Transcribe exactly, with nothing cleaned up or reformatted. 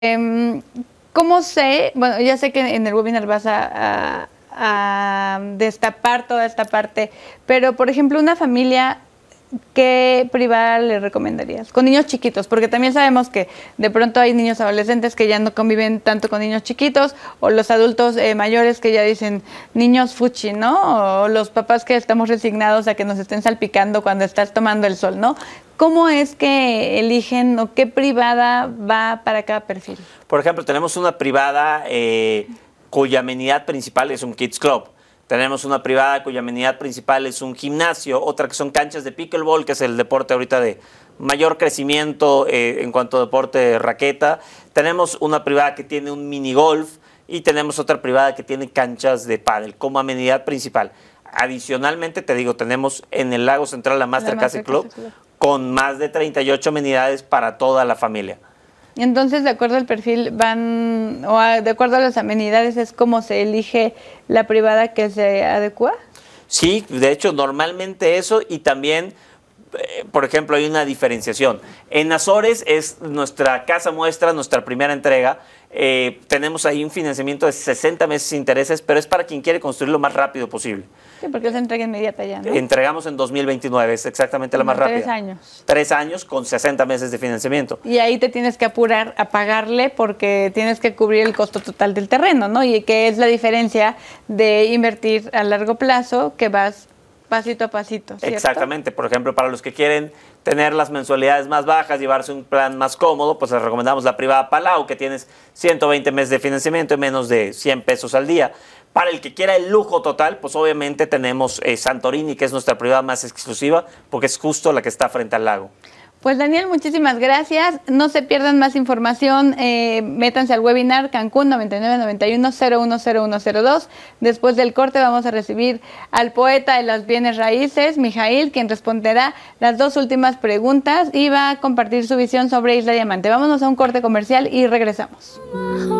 Em, ¿cómo sé? Bueno, ya sé que en el webinar vas a, a, a destapar toda esta parte, pero, por ejemplo, una familia, ¿qué privada le recomendarías? Con niños chiquitos, porque también sabemos que de pronto hay niños adolescentes que ya no conviven tanto con niños chiquitos, o los adultos eh, mayores que ya dicen niños fuchi, ¿no? O los papás que estamos resignados a que nos estén salpicando cuando estás tomando el sol, ¿no? ¿Cómo es que eligen o qué privada va para cada perfil? Por ejemplo, tenemos una privada eh, cuya amenidad principal es un Kids Club. Tenemos una privada cuya amenidad principal es un gimnasio, otra que son canchas de pickleball, que es el deporte ahorita de mayor crecimiento eh, en cuanto a deporte de raqueta. Tenemos una privada que tiene un mini golf y tenemos otra privada que tiene canchas de pádel como amenidad principal. Adicionalmente, te digo, tenemos en el Lago Central la Master, la Master Club, Club con más de treinta y ocho amenidades para toda la familia. Entonces, de acuerdo al perfil, van, o a, de acuerdo a las amenidades, ¿es como se elige la privada que se adecua? Sí, de hecho, normalmente eso, y también, eh, por ejemplo, hay una diferenciación. En Azores es nuestra casa muestra, nuestra primera entrega. Eh, tenemos ahí un financiamiento de sesenta meses sin intereses, pero es para quien quiere construir lo más rápido posible. Sí, porque es entrega inmediata ya, ¿no? Entregamos en dos mil veintinueve, es exactamente la más rápida. Tres años. Tres años con sesenta meses de financiamiento. Y ahí te tienes que apurar a pagarle porque tienes que cubrir el costo total del terreno, ¿no? Y que es la diferencia de invertir a largo plazo, que vas pasito a pasito, ¿cierto? Exactamente. Por ejemplo, para los que quieren tener las mensualidades más bajas, llevarse un plan más cómodo, pues les recomendamos la privada Palau, que tienes ciento veinte meses de financiamiento y menos de cien pesos al día. Para el que quiera el lujo total, pues obviamente tenemos eh, Santorini, que es nuestra privada más exclusiva, porque es justo la que está frente al lago. Pues Daniel, muchísimas gracias. No se pierdan más información. Eh, métanse al webinar Cancún noventa y nueve noventa y uno cero uno cero uno cero dos. Después del corte vamos a recibir al poeta de las bienes raíces, Mijail, quien responderá las dos últimas preguntas y va a compartir su visión sobre Isla Diamante. Vámonos a un corte comercial y regresamos.